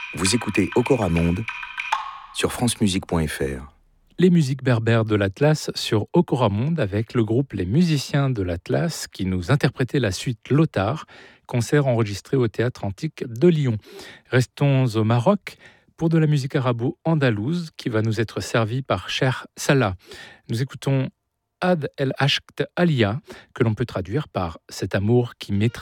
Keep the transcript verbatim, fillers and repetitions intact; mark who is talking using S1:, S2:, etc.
S1: Vous écoutez Okora Monde sur francemusique point f r.
S2: Les musiques berbères de l'Atlas sur Okora Monde avec le groupe Les Musiciens de l'Atlas qui nous interprétait la suite Lothar, concert enregistré au Théâtre Antique de Lyon. Restons au Maroc pour de la musique arabo-andalouse qui va nous être servie par Cher Salah. Nous écoutons Ad El Ashkt Alia, que l'on peut traduire par « cet amour qui m'étreint ».